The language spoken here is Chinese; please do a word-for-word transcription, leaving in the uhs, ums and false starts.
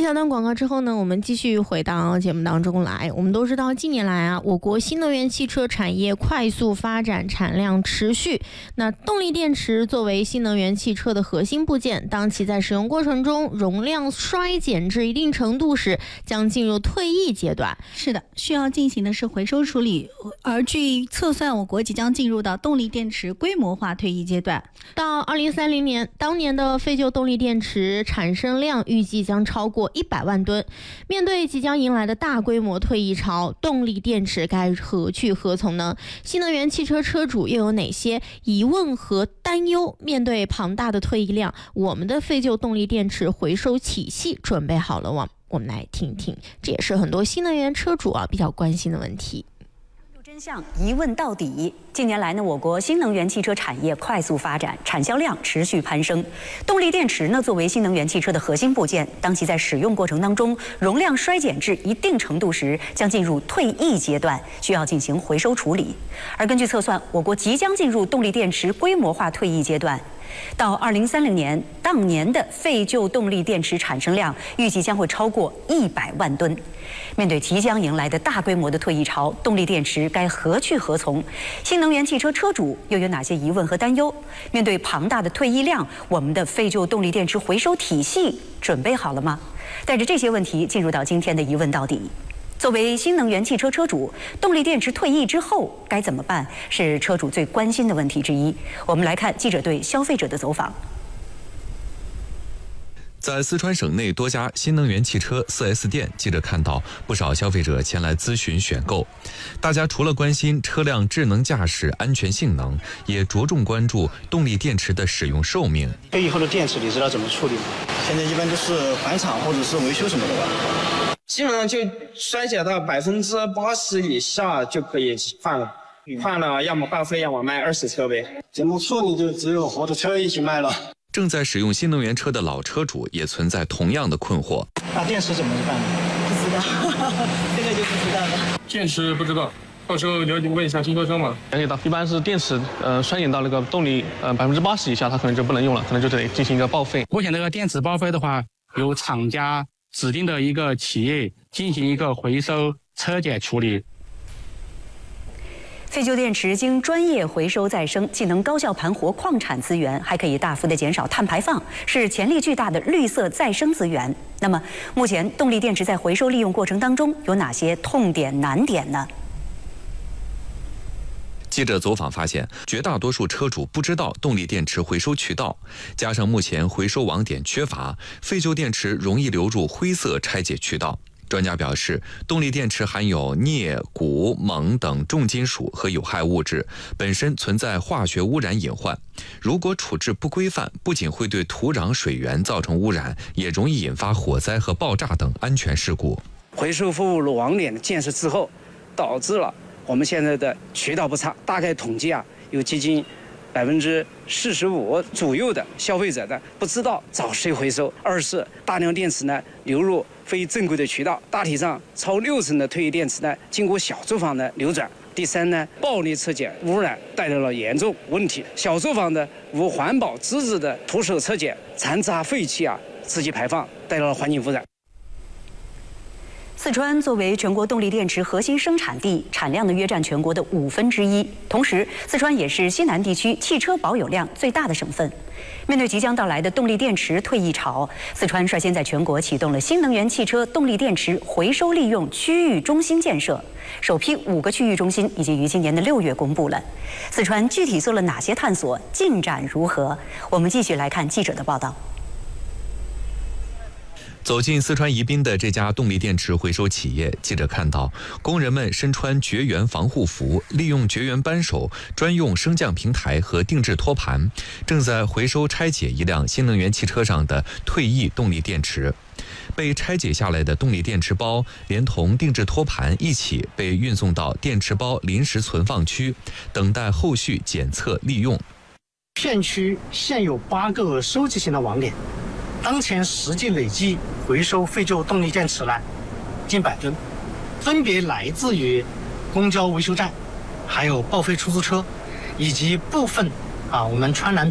小段广告之后呢，我们继续回到节目当中来。我们都知道，近年来啊，我国新能源汽车产业快速发展，产量持续。那动力电池作为新能源汽车的核心部件，当其在使用过程中容量衰减至一定程度时，将进入退役阶段。 是的，需要进行的是回收处理。而据测算，我国即将进入到动力电池规模化退役阶段。 到二零三零年，当年的废旧动力电池产生量预计将超过一百万吨。面对即将迎来的大规模退役潮，动力电池该何去何从呢？新能源汽车车主又有哪些疑问和担忧？面对庞大的退役量，我们的废旧动力电池回收体系准备好了吗？我们来听听，这也是很多新能源车主啊比较关心的问题。 真相一问到底。近年来呢，我国新能源汽车产业快速发展，产销量持续攀升。动力电池呢，作为新能源汽车的核心部件，当其在使用过程当中容量衰减至一定程度时，将进入退役阶段，需要进行回收处理。而根据测算，我国即将进入动力电池规模化退役阶段。到二零三零年，当年的废旧动力电池产生量预计将会超过一百万吨。面对即将迎来的大规模的退役潮，动力电池该何去何从？新能源汽车车主又有哪些疑问和担忧？面对庞大的退役量，我们的废旧动力电池回收体系准备好了吗？带着这些问题进入到今天的疑问到底。作为新能源汽车车主，动力电池退役之后该怎么办，是车主最关心的问题之一。我们来看记者对消费者的走访。 在四川省内多家新能源汽车 四 S 店，记者看到不少消费者前来咨询选购。大家除了关心车辆智能驾驶、安全性能，也着重关注动力电池的使用寿命。 退役后的电池你知道怎么处理吗？现在一般都是返厂或者是维修什么的吧。 基本上就衰减到百分之八十以下就可以换了，换了要么报废，要么卖二手车呗。 怎么处理就只有合着车一起卖了。 正在使用新能源车的老车主也存在同样的困惑。 那电池怎么办呢？ 不知道，这个就不知道了。 电池不知道，到时候了解问一下经销商嘛。 了解到，一般是电池呃衰减到那个动力呃百分之八十以下，它可能就不能用了，可能就得进行一个报废。 目前这个电池报废的话，由厂家指定的一个企业进行一个回收车检处理。 废旧电池经专业回收再生，既能高效盘活矿产资源，还可以大幅的减少碳排放，是潜力巨大的绿色再生资源。那么，目前动力电池在回收利用过程当中有哪些痛点难点呢？ 记者走访发现，绝大多数车主不知道动力电池回收渠道，加上目前回收网点缺乏，废旧电池容易流入灰色拆解渠道。专家表示，动力电池含有镍、钴、锰等重金属和有害物质，本身存在化学污染隐患。如果处置不规范，不仅会对土壤、水源造成污染，也容易引发火灾和爆炸等安全事故。 回收服务网点的建设之后，导致了我们现在的渠道不畅，大概统计啊，有接近百分之四十五左右的消费者呢不知道找谁回收。二是大量电池呢流入非正规的渠道，大体上超六成的退役电池呢经过小作坊的流转。第三呢，暴力车检污染带来了严重问题，小作坊的无环保资质的徒手车检残渣废气啊直接排放，带来了环境污染。 四川作为全国动力电池核心生产地，产量呢约占全国的五分之一。同时，四川也是西南地区汽车保有量最大的省份。面对即将到来的动力电池退役潮，四川率先在全国启动了新能源汽车动力电池回收利用区域中心建设，首批五个区域中心已经于今年的六月公布了。四川具体做了哪些探索，进展如何？我们继续来看记者的报道。 走进四川宜宾的这家动力电池回收企业，记者看到工人们身穿绝缘防护服，利用绝缘扳手、专用升降平台和定制托盘，正在回收拆解一辆新能源汽车上的退役动力电池。被拆解下来的动力电池包连同定制托盘一起被运送到电池包临时存放区，等待后续检测利用。 片区现有八个收集型的网点，当前实际累计回收废旧动力电池呢近百吨，分别来自于公交维修站，还有报废出租车，以及部分啊我们川南